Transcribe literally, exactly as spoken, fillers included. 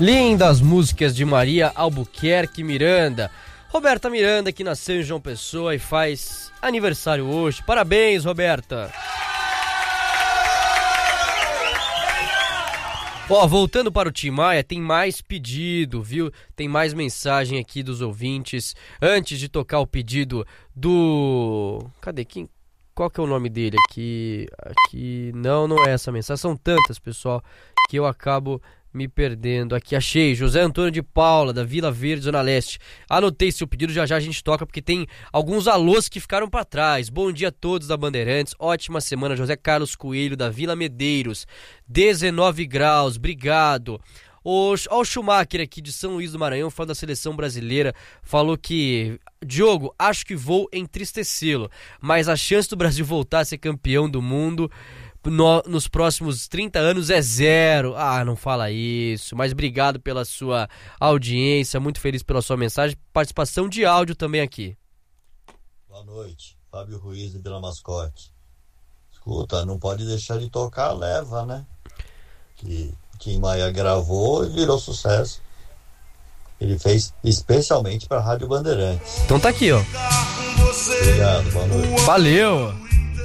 Lindas músicas de Maria Albuquerque Miranda. Roberta Miranda, que nasceu em João Pessoa e faz aniversário hoje. Parabéns, Roberta. Ó, voltando para o Tim Maia, tem mais pedido, viu? Tem mais mensagem aqui dos ouvintes. Antes de tocar o pedido do... Cadê? Quem... Qual que é o nome dele aqui? Aqui... Não, não é essa mensagem. São tantas, pessoal, que eu acabo me perdendo. Aqui, achei. José Antônio de Paula, da Vila Verde, Zona Leste. Anotei seu pedido, já já a gente toca, porque tem alguns alôs que ficaram para trás. Bom dia a todos da Bandeirantes. Ótima semana, José Carlos Coelho, da Vila Medeiros. dezenove graus, obrigado. O, o Schumacher aqui de São Luís do Maranhão, fã da seleção brasileira, falou que: Diogo, acho que vou entristecê-lo, mas a chance do Brasil voltar a ser campeão do mundo no, nos próximos trinta anos é zero. Ah, não fala isso, mas obrigado pela sua audiência, muito feliz pela sua mensagem, participação de áudio também aqui. Boa noite, Fábio Ruiz de Vila Mascote. Escuta, não pode deixar de tocar a Leva, né? Que Tim Maia gravou e virou sucesso. Ele fez especialmente para a Rádio Bandeirantes. Então tá aqui, ó. Obrigado, boa noite. Valeu!